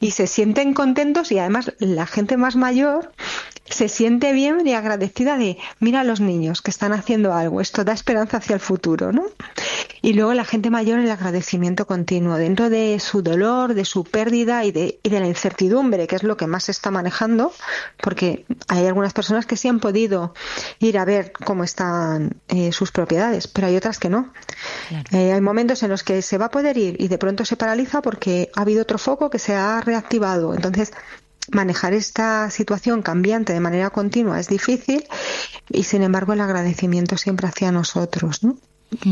y se sienten contentos, y además la gente más mayor se siente bien y agradecida de, mira a los niños que están haciendo algo, esto da esperanza hacia el futuro, ¿no? Y luego la gente mayor, el agradecimiento continuo dentro de su dolor, de su pérdida y de la incertidumbre, que es lo que más se está manejando, porque hay algunas personas que sí han podido ir a ver cómo están sus propiedades, pero hay otras que no. Claro. Hay momentos en los que se va a poder ir y de pronto se paraliza porque ha habido otro foco que se ha reactivado. Entonces, manejar esta situación cambiante de manera continua es difícil, y sin embargo el agradecimiento siempre hacia nosotros, ¿no?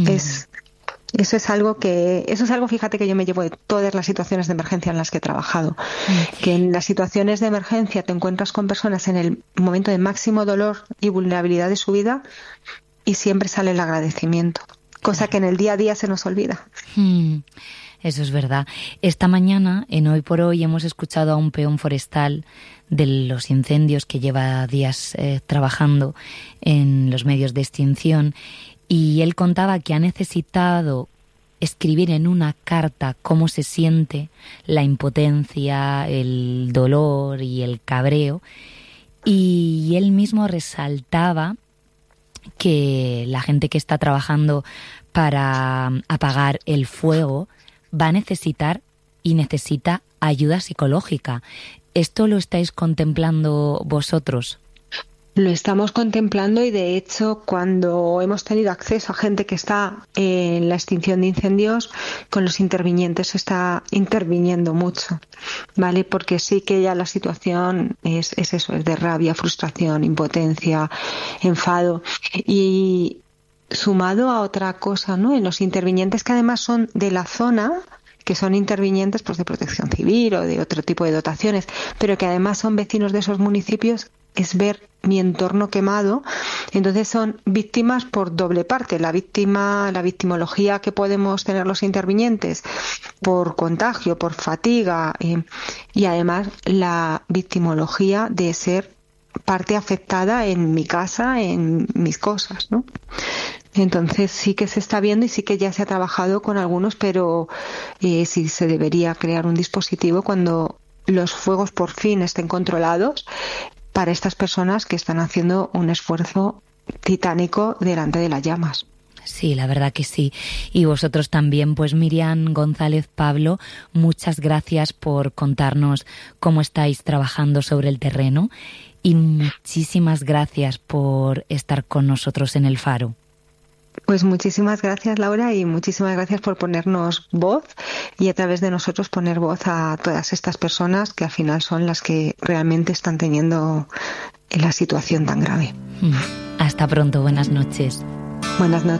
Eso es algo, fíjate, que yo me llevo de todas las situaciones de emergencia en las que he trabajado. Que en las situaciones de emergencia te encuentras con personas en el momento de máximo dolor y vulnerabilidad de su vida, y siempre sale el agradecimiento, cosa que en el día a día se nos olvida. Eso es verdad. Esta mañana, en Hoy por Hoy, hemos escuchado a un peón forestal de los incendios que lleva días trabajando en los medios de extinción, y él contaba que ha necesitado escribir en una carta cómo se siente la impotencia, el dolor y el cabreo, y él mismo resaltaba que la gente que está trabajando para apagar el fuego va a necesitar y necesita ayuda psicológica. ¿Esto lo estáis contemplando vosotros? Lo estamos contemplando, y de hecho cuando hemos tenido acceso a gente que está en la extinción de incendios, con los intervinientes se está interviniendo mucho, ¿vale? Porque sí que ya la situación es eso, es de rabia, frustración, impotencia, enfado, y sumado a otra cosa, ¿no? En los intervinientes que además son de la zona, que son intervinientes pues de protección civil o de otro tipo de dotaciones, pero que además son vecinos de esos municipios, es ver mi entorno quemado. Entonces son víctimas por doble parte: la victimología que podemos tener los intervinientes por contagio, por fatiga, y además la victimología de ser parte afectada en mi casa, en mis cosas, ¿no? Entonces sí que se está viendo, y sí que ya se ha trabajado con algunos, pero sí se debería crear un dispositivo cuando los fuegos por fin estén controlados, para estas personas que están haciendo un esfuerzo titánico delante de las llamas. Sí, la verdad que sí. Y vosotros también, pues Miriam González Pablo, muchas gracias por contarnos cómo estáis trabajando sobre el terreno, y muchísimas gracias por estar con nosotros en El Faro. Pues muchísimas gracias, Laura, y muchísimas gracias por ponernos voz, y a través de nosotros poner voz a todas estas personas que al final son las que realmente están teniendo la situación tan grave. Hasta pronto, buenas noches. Buenas noches.